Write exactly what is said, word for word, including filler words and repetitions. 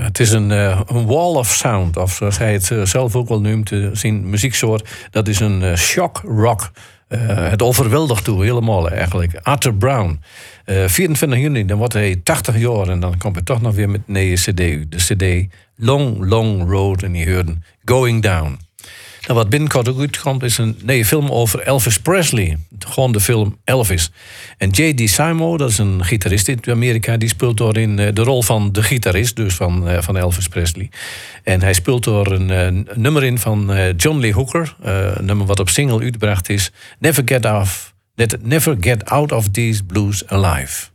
Het is een, uh, een wall of sound, of zoals hij het uh, zelf ook wel noemt, uh, zijn muzieksoort. Dat is een uh, shock rock. Uh, het overweldigt toe, helemaal eigenlijk. Arthur Brown. Uh, vierentwintig juni, dan wordt hij tachtig jaar en dan komt hij toch nog weer met een nieuwe cd. De cd Long, Long Road en die hoorden Going Down. Nou, wat binnenkort ook uitkomt is een nieuwe film over Elvis Presley. Gewoon de film Elvis. En J D Simo, dat is een gitarist in Amerika, die speelt door in de rol van de gitarist, dus van, uh, van Elvis Presley. En hij speelt door een, een nummer in van uh, John Lee Hooker, uh, een nummer wat op single uitgebracht is. Never get off, never get out of these blues alive.